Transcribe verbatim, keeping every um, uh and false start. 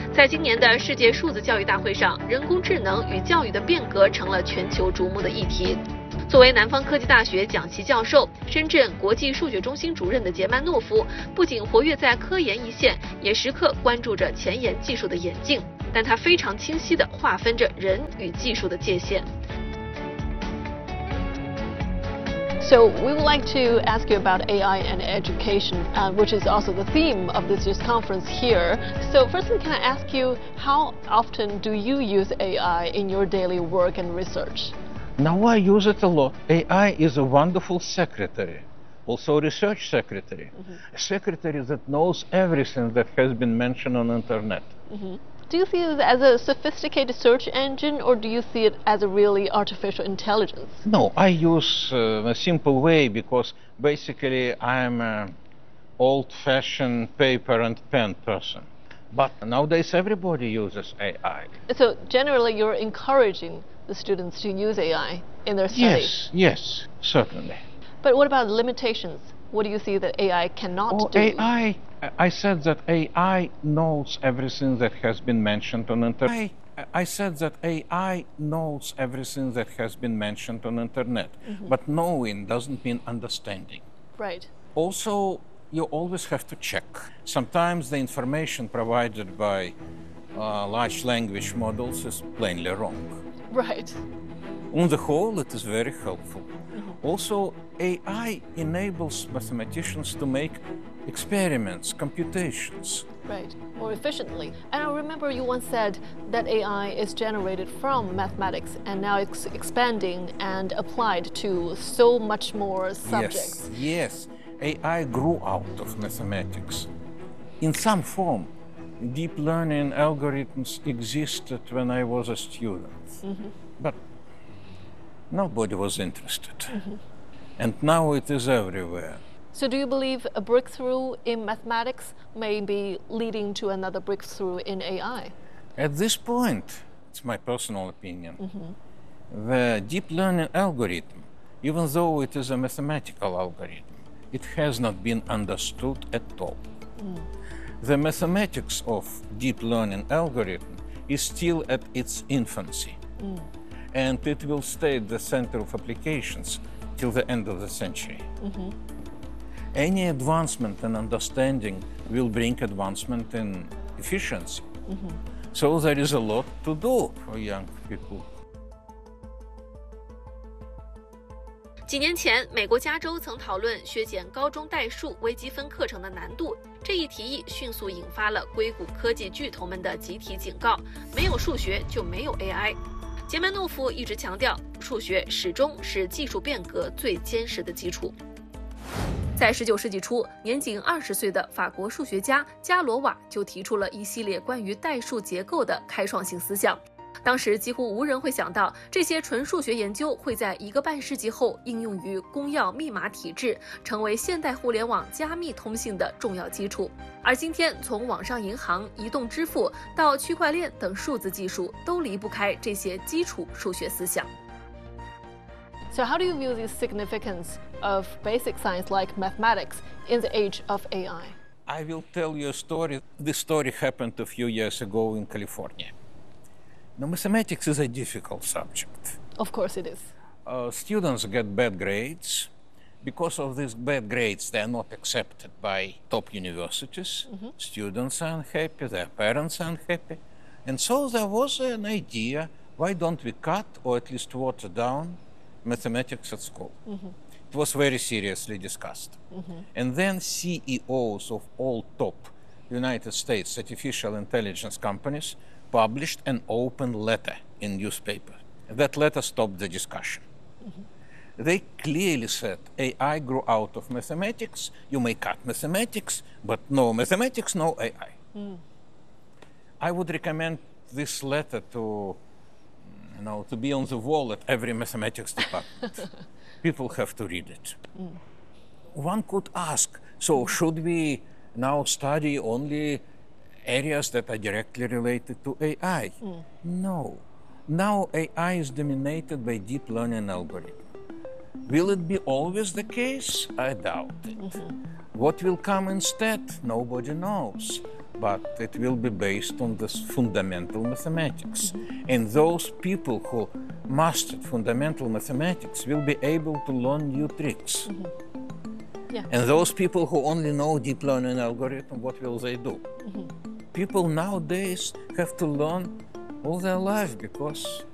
在今年的世界数字教育大会上，人工智能与教育的变革成了全球瞩目的议题。作为南方科技大学讲席教授、深圳国际数学中心主任的杰曼诺夫，不仅活跃在科研一线，也时刻关注着前沿技术的演进。但他非常清晰地划分着人与技术的界限。 So we would like to ask you about A I and education, uh, which is also the theme of this year's conference here. So firstly, can I ask you, how often do you use A I in your daily work and research? Now I use it a lot. A I is a wonderful secretary, also a research secretary, mm-hmm. a secretary that knows everything that has been mentioned on the internet. Mm-hmm. Do you see it as a sophisticated search engine, or do you see it as a really artificial intelligence? No, I use uh, a simple way because basically I'm an old-fashioned paper and pen person. But nowadays everybody uses A I. So generally you're encouraging the students to use A I in their studies? Yes, yes, certainly. But what about limitations? What do you see that A I cannot oh, do? A I, I said that A I knows everything that has been mentioned on the internet. I, I said that A I knows everything that has been mentioned on the internet. Mm-hmm. But knowing doesn't mean understanding. Right. Also, you always have to check. Sometimes the information provided by uh, large language models is plainly wrong. Right. On the whole, it is very helpful. Mm-hmm. Also, A I enables mathematicians to make experiments, computations. Right, more efficiently. And I remember you once said that A I is generated from mathematics and now it's expanding and applied to so much more subjects. Yes, yes. A I grew out of mathematics. In some form, deep learning algorithms existed when I was a student. Mm-hmm. But nobody was interested. Mm-hmm. And now it is everywhere. So do you believe a breakthrough in mathematics may be leading to another breakthrough in A I? At this point, it's my personal opinion, mm-hmm. the deep learning algorithm, even though it is a mathematical algorithm, it has not been understood at all. Mm. The mathematics of deep learning algorithm is still at its infancy. Mm. And it will stay at the center of applications till the end of the century. Mm-hmm. Any advancement in understanding will bring advancement in efficiency. Mm-hmm. So there is a lot to do for young people. 几年前，美国加州曾讨论削减高中代数微积分课程的难度，这一提议迅速引发了硅谷科技巨头们的集体警告：没有数学就没有 A I。杰曼诺夫一直强调，数学始终是技术变革最坚实的基础。在十九世纪初，年仅二十岁的法国数学家加罗瓦就提出了一系列关于代数结构的开创性思想。当时几乎无人会想到，这些纯数学研究会在一个半世纪后应用于公钥密码体制，成为现代互联网加密通信的重要基础。而今天，从网上银行、移动支付到区块链等数字技术，都离不开这些基础数学思想。 So how do you view the significance of basic science like mathematics in the age of A I? I will tell you a story. This story happened a few years ago in California. Now, mathematics is a difficult subject. Of course it is. Uh, students get bad grades. Because of these bad grades, they are not accepted by top universities. Mm-hmm. Students are unhappy, their parents are unhappy. And so there was an idea, why don't we cut or at least water down mathematics at school? Mm-hmm. It was very seriously discussed. Mm-hmm. And then C E Os of all top United States artificial intelligence companies published an open letter in newspaper. That letter stopped the discussion. Mm-hmm. They clearly said A I grew out of mathematics. You may cut mathematics, but no mathematics, no A I. Mm. I would recommend this letter to, you know, to be on the wall at every mathematics department. People have to read it. Mm. One could ask, so should we now study only areas that are directly related to A I? Mm. No. Now A I is dominated by deep learning algorithms. Will it be always the case? I doubt it. Mm-hmm. What will come instead? Nobody knows. but it will be based on this fundamental mathematics. And those people who mastered fundamental mathematics will be able to learn new tricks. Yeah. And those people who only know deep learning algorithm, what will they do? People nowadays have to learn all their life because